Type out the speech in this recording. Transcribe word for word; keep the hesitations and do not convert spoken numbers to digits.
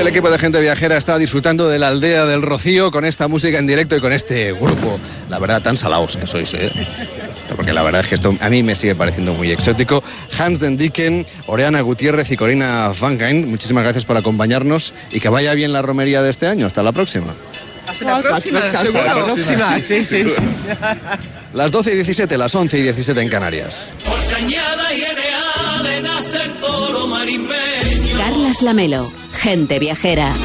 El equipo de Gente Viajera está disfrutando de la aldea del Rocío con esta música en directo y con este grupo. La verdad, tan salaos que sois, ¿eh? Porque la verdad es que esto a mí me sigue pareciendo muy exótico. Hans Den Dicken, Oriana Gutiérrez y Corina Van Gain, muchísimas gracias por acompañarnos y que vaya bien la romería de este año. Hasta la próxima. Hasta la próxima, hasta la próxima. Sí, sí, sí. Las doce y diecisiete, las once y diecisiete en Canarias. Carlas Lamelo, Gente Viajera.